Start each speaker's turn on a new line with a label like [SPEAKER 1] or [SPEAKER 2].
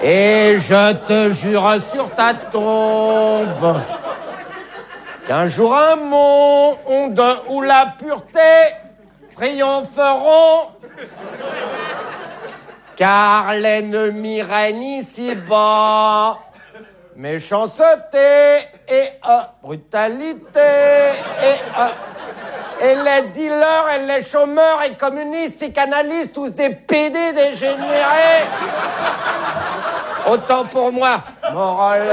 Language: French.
[SPEAKER 1] Et je te jure sur ta tombe qu'un jour un monde où la pureté triompheront, car l'ennemi règne ici-bas. Méchanceté et brutalité et les dealers et les chômeurs et communistes, psychanalystes, tous des PD dégénérés. Autant pour moi, morale.